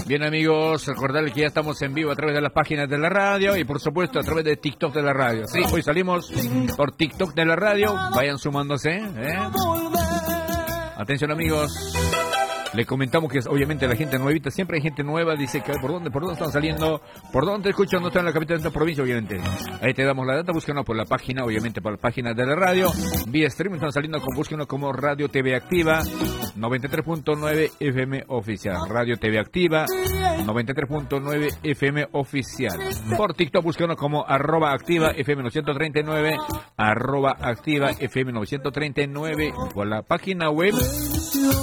Bien, amigos, recordarles que ya estamos en vivo a través de las páginas de la radio y por supuesto a través de TikTok de la radio. Sí, hoy salimos por TikTok de la radio, vayan sumándose, Atención, amigos. Les comentamos que obviamente la gente nuevita, siempre hay gente nueva, dice que ¿por dónde están saliendo? ¿Por dónde te escuchan? No están en la capital de esta provincia, obviamente. Ahí te damos la data, búsquenos por la página, obviamente por la página de la radio. Vía streaming están saliendo, búsquenos como Radio TV Activa, 93.9 FM Oficial. Radio TV Activa, 93.9 FM Oficial. Por TikTok búsquenos como @activa FM 939, @activa FM 939. Por la página web